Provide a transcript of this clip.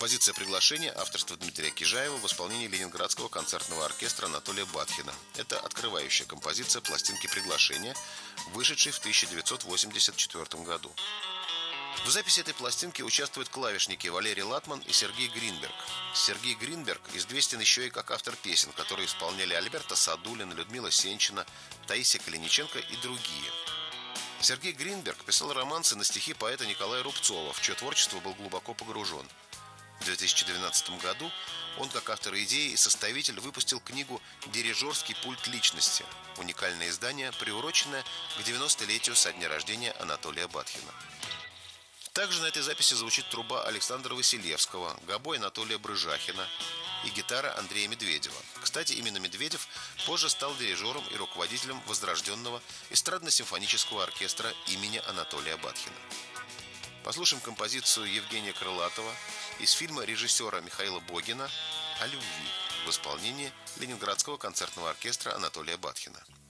Композиция «Приглашение» авторства Дмитрия Кижаева в исполнении Ленинградского концертного оркестра Анатолия Батхина. Это открывающая композиция пластинки «Приглашение», вышедшей в 1984 году. В записи этой пластинки участвуют клавишники Валерий Латман и Сергей Гринберг. Сергей Гринберг известен еще и как автор песен, которые исполняли Альберто Садулин, Людмила Сенчина, Таисия Калиниченко и другие. Сергей Гринберг писал романсы на стихи поэта Николая Рубцова, в чье творчество был глубоко погружен. В 2012 году он, как автор идеи и составитель, выпустил книгу «Дирижерский пульт личности», уникальное издание, приуроченное к 90-летию со дня рождения Анатолия Батхина. Также на этой записи звучит труба Александра Василевского, гобой Анатолия Брыжахина и гитара Андрея Медведева. Кстати, именно Медведев позже стал дирижером и руководителем возрожденного эстрадно-симфонического оркестра имени Анатолия Батхина. Послушаем композицию Евгения Крылатова из фильма режиссера Михаила Богина «О любви» в исполнении Ленинградского концертного оркестра Анатолия Батхина.